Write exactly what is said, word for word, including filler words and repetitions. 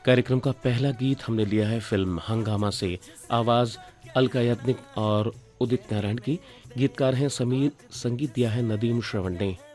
कार्यक्रम का पहला गीत हमने लिया है फिल्म हंगामा से। आवाज अलका याग्निक और उदित नारायण की। गीतकार हैं समीर, संगीत दिया है नदीम श्रवण ने।